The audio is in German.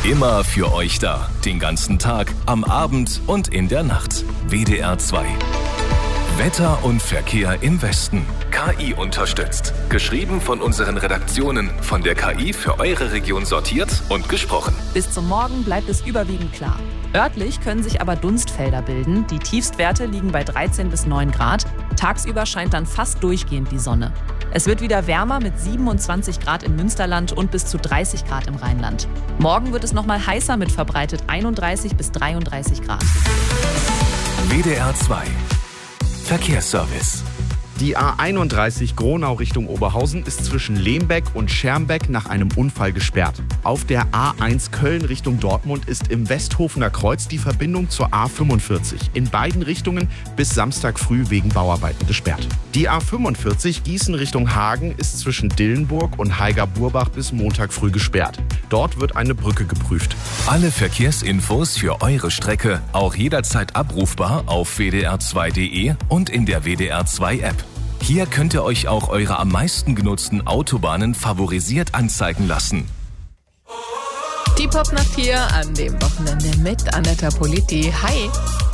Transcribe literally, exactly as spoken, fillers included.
Immer für euch da. Den ganzen Tag, am Abend und in der Nacht. W D R zwei. Wetter und Verkehr im Westen. K I unterstützt. Geschrieben von unseren Redaktionen. Von der K I für eure Region sortiert und gesprochen. Bis zum Morgen bleibt es überwiegend klar. Örtlich können sich aber Dunstfelder bilden. Die Tiefstwerte liegen bei dreizehn bis neun Grad. Tagsüber scheint dann fast durchgehend die Sonne. Es wird wieder wärmer mit siebenundzwanzig Grad im Münsterland und bis zu dreißig Grad im Rheinland. Morgen wird es nochmal heißer mit verbreitet einunddreißig bis dreiunddreißig Grad. W D R zwei. Verkehrsservice. Die A einunddreißig Gronau Richtung Oberhausen ist zwischen Lembeck und Schermbeck nach einem Unfall gesperrt. Auf der A eins Köln Richtung Dortmund ist im Westhofener Kreuz die Verbindung zur A fünfundvierzig in beiden Richtungen bis Samstag früh wegen Bauarbeiten gesperrt. Die A fünfundvierzig Gießen Richtung Hagen ist zwischen Dillenburg und Haiger-Burbach bis Montag früh gesperrt. Dort wird eine Brücke geprüft. Alle Verkehrsinfos für eure Strecke auch jederzeit abrufbar auf w d r zwei punkt d e und in der W D R zwei App. Hier könnt ihr euch auch eure am meisten genutzten Autobahnen favorisiert anzeigen lassen. Die Popnacht hier an dem Wochenende mit Anetta Politi. Hi!